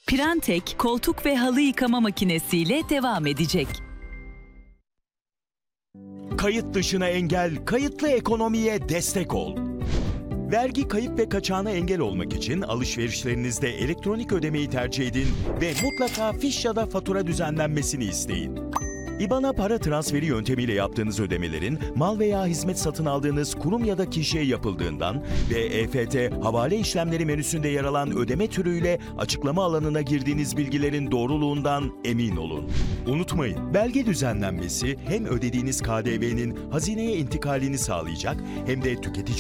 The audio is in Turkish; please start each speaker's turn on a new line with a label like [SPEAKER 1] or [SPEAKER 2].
[SPEAKER 1] Prantek koltuk ve halı yıkama makinesiyle devam edecek.
[SPEAKER 2] Kayıt dışına engel, kayıtlı ekonomiye destek ol. Vergi kayıp ve kaçağına engel olmak için alışverişlerinizde elektronik ödemeyi tercih edin ve mutlaka fiş ya da fatura düzenlenmesini isteyin. İBAN'a para transferi yöntemiyle yaptığınız ödemelerin mal veya hizmet satın aldığınız kurum ya da kişiye yapıldığından ve EFT havale işlemleri menüsünde yer alan ödeme türüyle açıklama alanına girdiğiniz bilgilerin doğruluğundan emin olun. Unutmayın, belge düzenlenmesi hem ödediğiniz KDV'nin hazineye intikalini sağlayacak hem de tüketici